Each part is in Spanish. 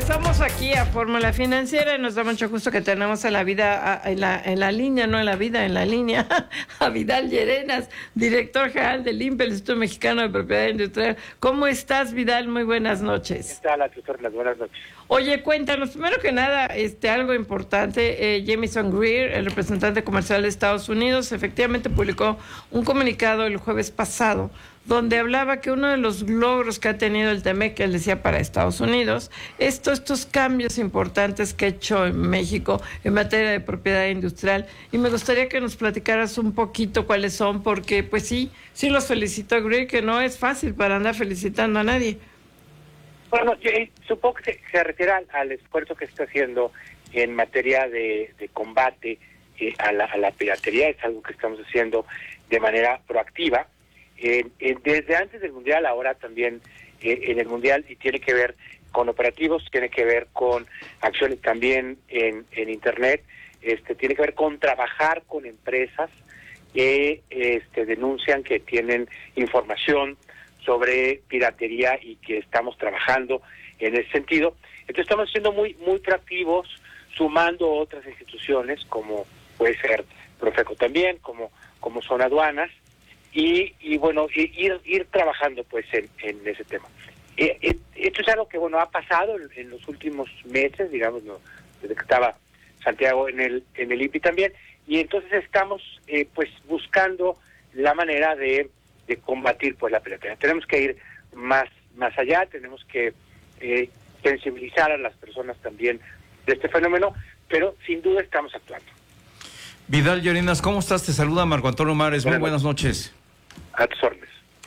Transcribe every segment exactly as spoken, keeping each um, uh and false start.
Regresamos aquí a Fórmula Financiera y nos da mucho gusto que tenemos a la vida, a, en, la, en la línea, no en la vida, en la línea, a Vidal Llerenas, director general del I N P E, el Instituto Mexicano de Propiedad Industrial. ¿Cómo estás, Vidal? Muy buenas noches. ¿Qué tal, Azucena? Buenas noches. Oye, cuéntanos, primero que nada, este algo importante, eh, Jamieson Greer, el representante comercial de Estados Unidos, efectivamente publicó un comunicado el jueves pasado, donde hablaba que uno de los logros que ha tenido el T M E C, él decía para Estados Unidos, estos, estos cambios importantes que ha hecho en México en materia de propiedad industrial, y me gustaría que nos platicaras un poquito cuáles son, porque pues sí, sí los felicito a Greer, que no es fácil para andar felicitando a nadie. Bueno, yo, eh, supongo que se, se refiere al, al esfuerzo que está haciendo en materia de, de combate eh, a, la, a la piratería. Es algo que estamos haciendo de manera proactiva. Eh, eh, desde antes del Mundial, ahora también eh, en el Mundial, y tiene que ver con operativos, tiene que ver con acciones también en, en Internet, este, tiene que ver con trabajar con empresas que este, denuncian que tienen información sobre piratería y que estamos trabajando en ese sentido. Entonces estamos siendo muy muy proactivos, sumando otras instituciones como puede ser Profeco también, como como son aduanas, y y bueno, ir ir trabajando pues en, en ese tema. Eh, eh, esto es algo que bueno ha pasado en, en los últimos meses, digamos, ¿no? Desde que estaba Santiago en el en el I N P I también, y entonces estamos eh, pues buscando la manera de de combatir pues la piratería. Tenemos que ir más más allá, tenemos que eh, sensibilizar a las personas también de este fenómeno, pero sin duda estamos actuando. Vidal Llerenas, ¿cómo estás? Te saluda Marco Antonio Mares, muy buenas noches. A tus órdenes.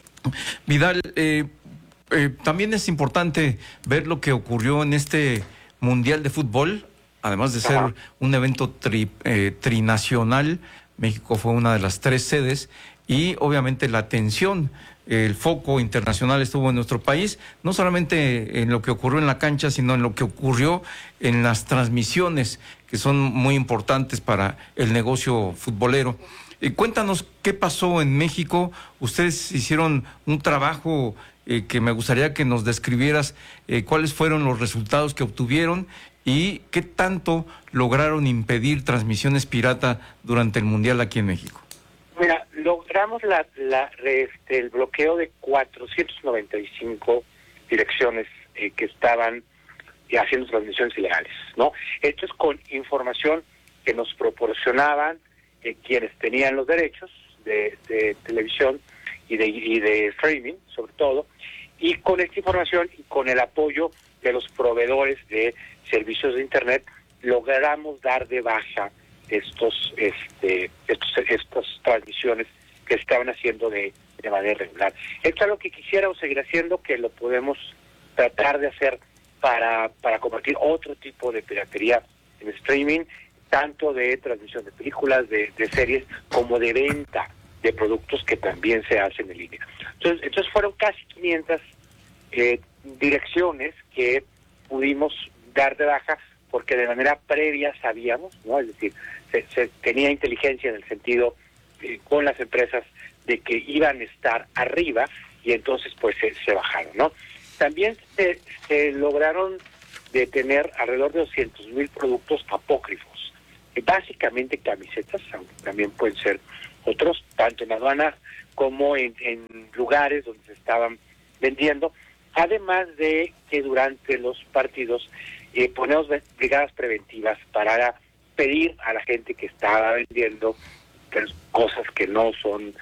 Vidal, eh, eh, también es importante ver lo que ocurrió en este Mundial de Fútbol, además de ser Ajá. un evento tri, eh, trinacional. México fue una de las tres sedes, y obviamente la atención, el foco internacional estuvo en nuestro país, no solamente en lo que ocurrió en la cancha, sino en lo que ocurrió en las transmisiones, que son muy importantes para el negocio futbolero. Eh, cuéntanos qué pasó en México. Ustedes hicieron un trabajo eh, que me gustaría que nos describieras eh, cuáles fueron los resultados que obtuvieron y qué tanto lograron impedir transmisiones pirata durante el Mundial aquí en México. Mira, logramos la, la, este, el bloqueo de cuatrocientas noventa y cinco direcciones eh, que estaban eh, haciendo transmisiones ilegales, ¿no? Esto es con información que nos proporcionaban eh, quienes tenían los derechos de, de televisión y de, y de streaming, sobre todo, y con esta información y con el apoyo de los proveedores de servicios de Internet, logramos dar de baja estos este estos estas transmisiones que estaban haciendo de, de manera regular. Esto es algo que quisiéramos seguir haciendo, que lo podemos tratar de hacer para para combatir otro tipo de piratería en streaming, tanto de transmisión de películas, de, de series, como de venta de productos que también se hacen en línea. Entonces, entonces fueron casi quinientas eh, direcciones que pudimos dar de baja, porque de manera previa sabíamos, ¿no? Es decir, se, se tenía inteligencia en el sentido eh, con las empresas de que iban a estar arriba, y entonces pues se, se bajaron, ¿no? También se, se lograron detener alrededor de doscientos mil productos apócrifos, eh, básicamente camisetas, aunque también pueden ser otros, tanto en aduanas como en, en lugares donde se estaban vendiendo, además de que durante los partidos Eh, ponemos brigadas preventivas para pedir a la gente que estaba vendiendo pues, cosas que no son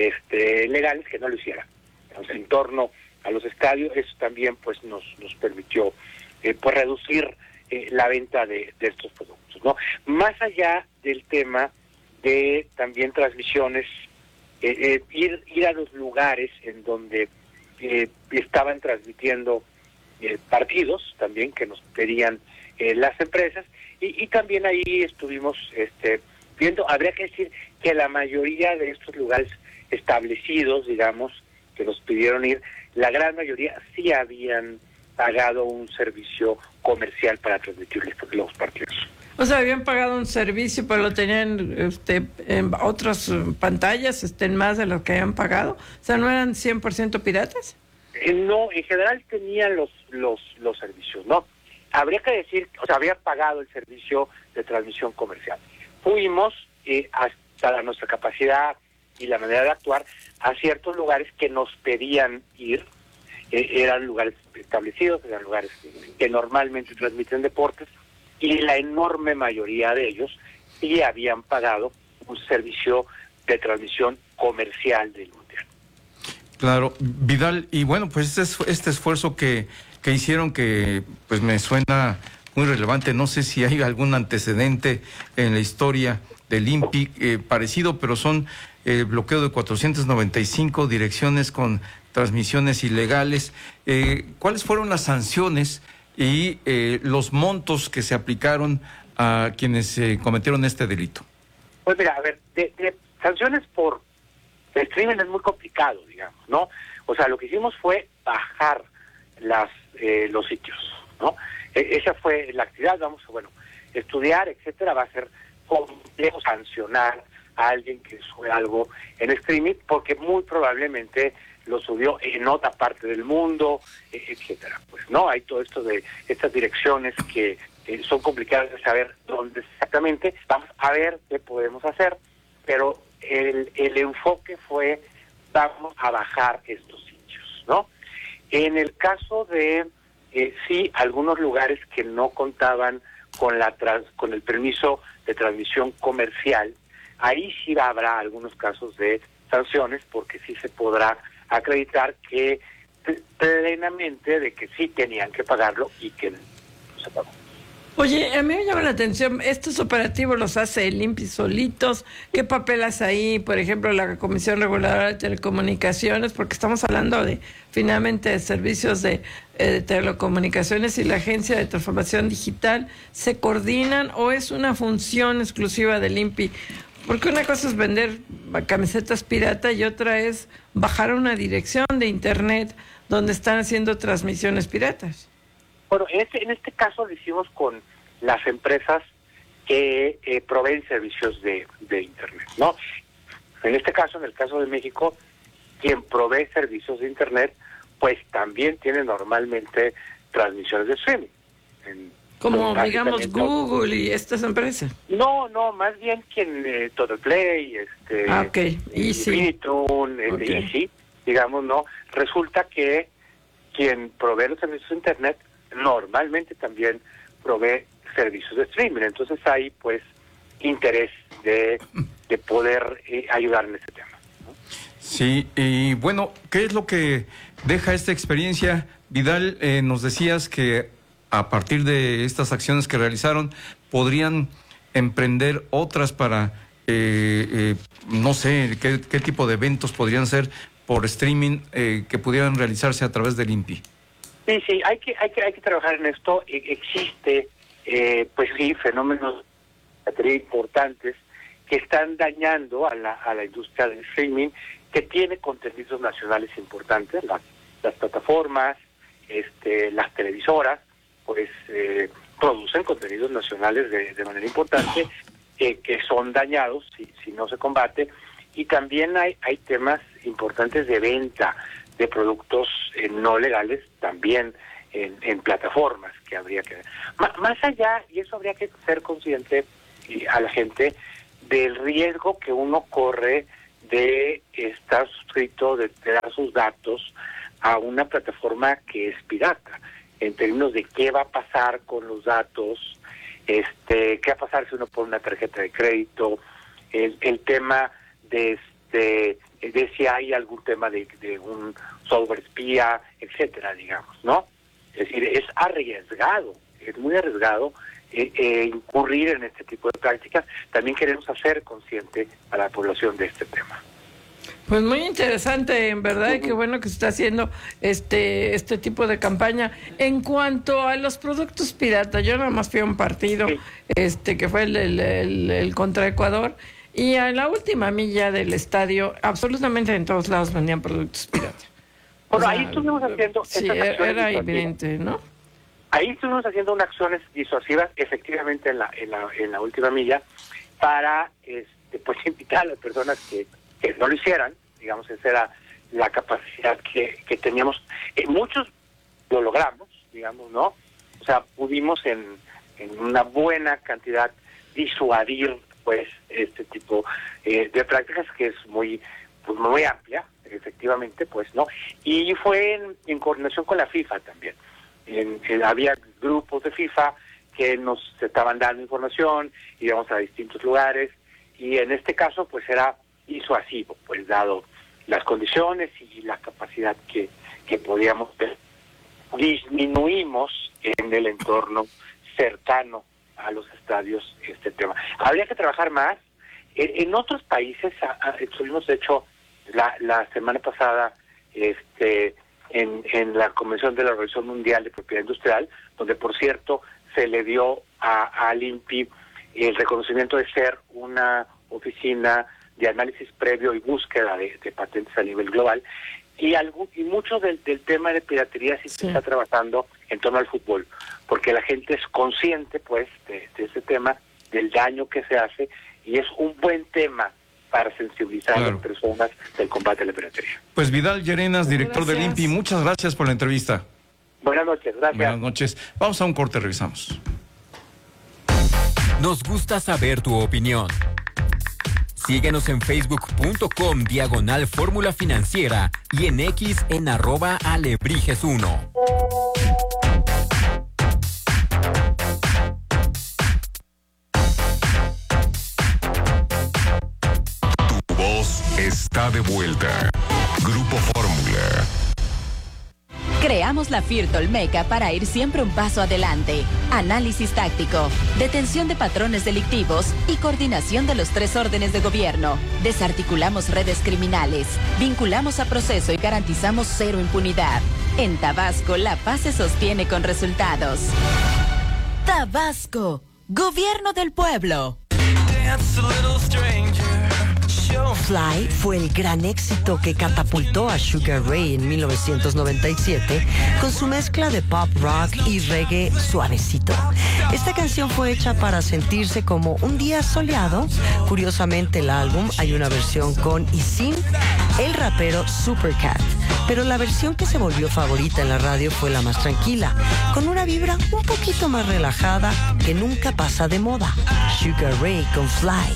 este, legales, que no lo hiciera. Entonces, en torno a los estadios, eso también pues nos nos permitió eh, pues reducir eh, la venta de, de estos productos, ¿no? Más allá del tema de también transmisiones, eh, eh, ir ir a los lugares en donde eh, estaban transmitiendo Eh, partidos también que nos pedían eh, las empresas, y, y también ahí estuvimos este viendo. Habría que decir que la mayoría de estos lugares establecidos, digamos, que nos pidieron ir, la gran mayoría sí habían pagado un servicio comercial para transmitir los partidos. O sea, habían pagado un servicio, pero lo tenían este, en otras pantallas, este, en más de lo que habían pagado. O sea, ¿no eran cien por ciento piratas? Eh, no, en general tenían los los los servicios, ¿no? habría que decir, o sea, había pagado el servicio de transmisión comercial. Fuimos eh, hasta nuestra capacidad y la manera de actuar a ciertos lugares que nos pedían ir, eh, eran lugares establecidos, eran lugares que normalmente transmiten deportes, y la enorme mayoría de ellos sí habían pagado un servicio de transmisión comercial del Mundial. Claro, Vidal, y bueno, pues este, este esfuerzo que, que hicieron, que pues me suena muy relevante, no sé si hay algún antecedente en la historia del I N P I eh, parecido, pero son el bloqueo de cuatrocientas noventa y cinco direcciones con transmisiones ilegales. Eh, ¿Cuáles fueron las sanciones y eh, los montos que se aplicaron a quienes eh, cometieron este delito? Pues mira, a ver, de, de sanciones por el crimen es muy complicado, digamos, ¿no? O sea, lo que hicimos fue bajar las eh, los sitios, ¿no? E- esa fue la actividad, vamos a, bueno, estudiar, etcétera, va a ser complejo sancionar a alguien que sube algo en streaming, porque muy probablemente lo subió en otra parte del mundo, eh, etcétera. Pues no, hay todo esto de estas direcciones que eh, son complicadas de saber dónde exactamente. Vamos a ver qué podemos hacer, pero el, el enfoque fue, vamos a bajar estos sitios, ¿no? En el caso de, eh, sí, algunos lugares que no contaban con la trans, con el permiso de transmisión comercial, ahí sí habrá algunos casos de sanciones, porque sí se podrá acreditar que plenamente de que sí tenían que pagarlo y que no se pagó. Oye, a mí me llama la atención, estos operativos los hace el I N P I solitos. ¿Qué papel hace ahí, por ejemplo, la Comisión Reguladora de Telecomunicaciones? Porque estamos hablando de, finalmente, de servicios de, eh, de telecomunicaciones, y la Agencia de Transformación Digital. ¿Se coordinan o es una función exclusiva del I N P I? Porque una cosa es vender camisetas pirata y otra es bajar una dirección de internet donde están haciendo transmisiones piratas. Bueno, en este, en este caso lo hicimos con las empresas que eh, proveen servicios de, de internet, ¿no? En este caso, en el caso de México, quien provee servicios de internet, pues también tiene normalmente transmisiones de streaming. En, Como, digamos, Google y estas empresas. No, no, más bien quien, eh, Total Play, este, ah, okay. Easy. Infinitune, este, Okay. Easy, digamos, ¿no? Resulta que quien provee los servicios de internet normalmente también provee servicios de streaming. Entonces hay, pues, interés de, de poder eh, ayudar en este tema, ¿no? Sí, y bueno, ¿qué es lo que deja esta experiencia? Vidal, eh, nos decías que a partir de estas acciones que realizaron, podrían emprender otras para, eh, eh, no sé, qué, qué tipo de eventos podrían ser por streaming eh, que pudieran realizarse a través del I N P I. Sí, sí, hay que, hay que, hay que trabajar en esto. E- existe, eh, pues sí, fenómenos importantes que están dañando a la, a la industria del streaming, que tiene contenidos nacionales importantes, las, las plataformas, este, las televisoras, pues eh, producen contenidos nacionales de, de manera importante, eh, que son dañados si, si no se combate, y también hay, hay temas importantes de venta de productos eh, no legales también en, en plataformas que habría que ver. M- más allá, y eso habría que ser consciente eh, a la gente del riesgo que uno corre de estar suscrito, de, de dar sus datos a una plataforma que es pirata, en términos de qué va a pasar con los datos, este, qué va a pasar si uno pone una tarjeta de crédito, el, el tema de este de si hay algún tema de, de un software espía, etcétera, digamos, ¿no? Es decir, es arriesgado, es muy arriesgado eh, eh, incurrir en este tipo de prácticas. También queremos hacer consciente a la población de este tema. Pues muy interesante, en verdad, y qué bueno que se está haciendo este este tipo de campaña. En cuanto a los productos piratas, yo nada más fui a un partido, sí. este que fue el, el, el, el contra Ecuador, y a la última milla del estadio, absolutamente en todos lados vendían productos piratas. Bueno, o sea, ahí estuvimos haciendo... Sí, era evidente, ¿no? Ahí estuvimos haciendo unas acciones disuasivas, efectivamente, en la en la, en la última milla, para este, pues invitar a las personas que, que no lo hicieran. Digamos, esa era la capacidad que, que teníamos. Eh, muchos lo logramos, digamos, ¿no? O sea, pudimos en, en una buena cantidad disuadir pues este tipo eh, de prácticas que es muy pues muy amplia, efectivamente, pues, ¿no? Y fue en, en coordinación con la FIFA también. En, en, había grupos de FIFA que nos estaban dando información, íbamos a distintos lugares, y en este caso, pues, era disuasivo, pues, dado las condiciones y la capacidad que, que podíamos ver. Disminuimos en el entorno cercano a los estadios este tema. Habría que trabajar más. En, en otros países, a, a, estuvimos, de hecho, la, la semana pasada este en, en la Convención de la Organización Mundial de Propiedad Industrial, donde, por cierto, se le dio a, al I N P I el reconocimiento de ser una oficina de análisis previo y búsqueda de, de patentes a nivel global, y algo y mucho del, del tema de piratería sí, sí se está trabajando en torno al fútbol, porque la gente es consciente, pues, de, de ese tema, del daño que se hace, y es un buen tema para sensibilizar claro. a las personas del combate a la piratería. Pues Vidal Llerenas, director gracias. del I N P I, muchas gracias por la entrevista. Buenas noches, gracias. Buenas noches. Vamos a un corte, revisamos. Nos gusta saber tu opinión. Síguenos en facebook.com diagonal fórmula financiera y en X en arroba alebrijes uno. Tu voz está de vuelta. Grupo Fórmula. Creamos la FIRT Olmeca para ir siempre un paso adelante. Análisis táctico, detención de patrones delictivos y coordinación de los tres órdenes de gobierno. Desarticulamos redes criminales, vinculamos a proceso y garantizamos cero impunidad. En Tabasco, la paz se sostiene con resultados. Tabasco, gobierno del pueblo. Fly fue el gran éxito que catapultó a Sugar Ray en mil novecientos noventa y siete con su mezcla de pop rock y reggae suavecito. Esta canción fue hecha para sentirse como un día soleado. Curiosamente, el álbum hay una versión con y sin el rapero Supercat, pero la versión que se volvió favorita en la radio fue la más tranquila, con una vibra un poquito más relajada que nunca pasa de moda. Sugar Ray con Fly.